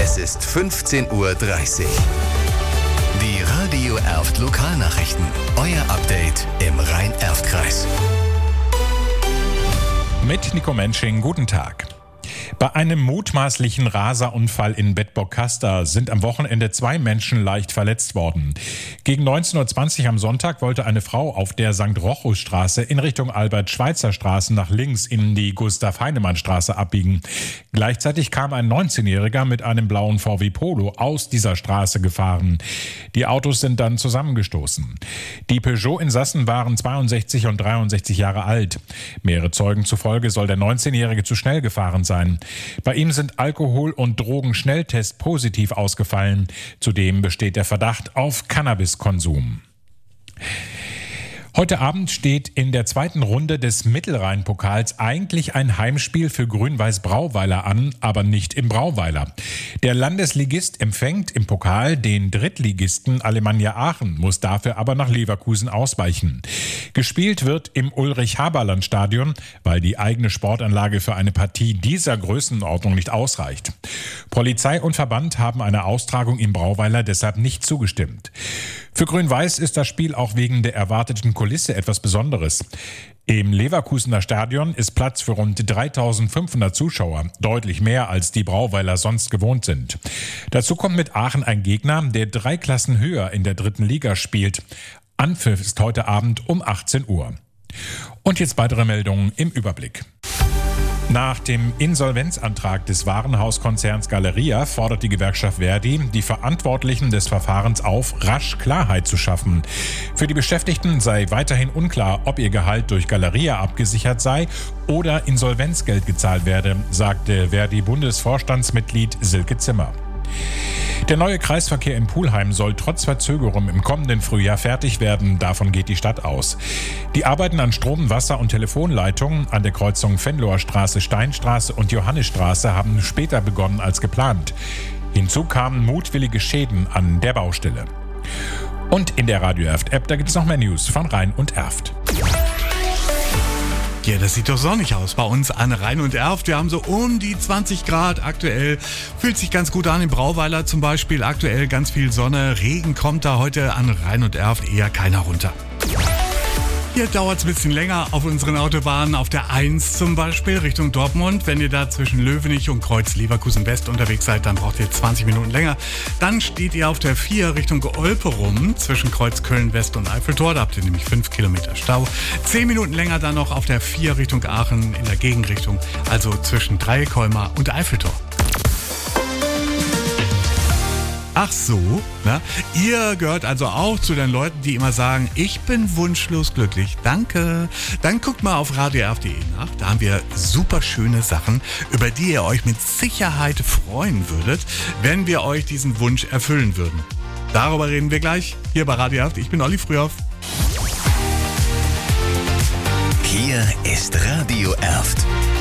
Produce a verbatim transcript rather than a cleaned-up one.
Es ist fünfzehn Uhr dreißig. Die Radio Erft Lokalnachrichten. Euer Update im Rhein-Erft-Kreis. Mit Nico Mensching, guten Tag. Bei einem mutmaßlichen Raserunfall in Bedburg-Kastor sind am Wochenende zwei Menschen leicht verletzt worden. Gegen neunzehn Uhr zwanzig am Sonntag wollte eine Frau auf der Sankt Rochus-Straße in Richtung Albert-Schweitzer-Straße nach links in die Gustav-Heinemann-Straße abbiegen. Gleichzeitig kam ein neunzehnjähriger mit einem blauen V W Polo aus dieser Straße gefahren. Die Autos sind dann zusammengestoßen. Die Peugeot-Insassen waren zweiundsechzig und dreiundsechzig Jahre alt. Mehrere Zeugen zufolge soll der neunzehnjährige zu schnell gefahren sein. Bei ihm sind Alkohol- und Drogenschnelltests positiv ausgefallen. Zudem besteht der Verdacht auf Cannabiskonsum. Heute Abend steht in der zweiten Runde des Mittelrhein-Pokals eigentlich ein Heimspiel für Grün-Weiß Brauweiler an, aber nicht im Brauweiler. Der Landesligist empfängt im Pokal den Drittligisten Alemannia Aachen, muss dafür aber nach Leverkusen ausweichen. Gespielt wird im Ulrich-Haberland-Stadion, weil die eigene Sportanlage für eine Partie dieser Größenordnung nicht ausreicht. Polizei und Verband haben einer Austragung im Brauweiler deshalb nicht zugestimmt. Für Grün-Weiß ist das Spiel auch wegen der erwarteten Kulisse etwas Besonderes. Im Leverkusener Stadion ist Platz für rund dreitausendfünfhundert Zuschauer, deutlich mehr als die Brauweiler sonst gewohnt sind. Dazu kommt mit Aachen ein Gegner, der drei Klassen höher in der dritten Liga spielt. Anpfiff ist heute Abend um achtzehn Uhr. Und jetzt weitere Meldungen im Überblick. Nach dem Insolvenzantrag des Warenhauskonzerns Galeria fordert die Gewerkschaft Verdi die Verantwortlichen des Verfahrens auf, rasch Klarheit zu schaffen. Für die Beschäftigten sei weiterhin unklar, ob ihr Gehalt durch Galeria abgesichert sei oder Insolvenzgeld gezahlt werde, sagte Verdi-Bundesvorstandsmitglied Silke Zimmer. Der neue Kreisverkehr in Pulheim soll trotz Verzögerung im kommenden Frühjahr fertig werden. Davon geht die Stadt aus. Die Arbeiten an Strom-, Wasser- und Telefonleitungen an der Kreuzung Venloer Straße, Steinstraße und Johannisstraße haben später begonnen als geplant. Hinzu kamen mutwillige Schäden an der Baustelle. Und in der Radio Erft-App, da gibt es noch mehr News von Rhein und Erft. Ja, das sieht doch sonnig aus bei uns an Rhein und Erft. Wir haben so um die zwanzig Grad aktuell. Fühlt sich ganz gut an. Im Brauweiler zum Beispiel aktuell ganz viel Sonne. Regen kommt da heute an Rhein und Erft eher keiner runter. Hier dauert es ein bisschen länger auf unseren Autobahnen. Auf der eins zum Beispiel Richtung Dortmund. Wenn ihr da zwischen Löwenich und Kreuz Leverkusen West unterwegs seid, dann braucht ihr zwanzig Minuten länger. Dann steht ihr auf der vier Richtung Olperum zwischen Kreuz Köln West und Eiffeltor. Da habt ihr nämlich fünf Kilometer Stau. zehn Minuten länger dann noch auf der vier Richtung Aachen in der Gegenrichtung. Also zwischen Dreikolmar und Eiffeltor. Ach so, na? Ihr gehört also auch zu den Leuten, die immer sagen, ich bin wunschlos glücklich, danke. Dann guckt mal auf radio erft punkt de nach, da haben wir super schöne Sachen, über die ihr euch mit Sicherheit freuen würdet, wenn wir euch diesen Wunsch erfüllen würden. Darüber reden wir gleich hier bei Radio Erft. Ich bin Olli Frühauf. Hier ist Radio Erft.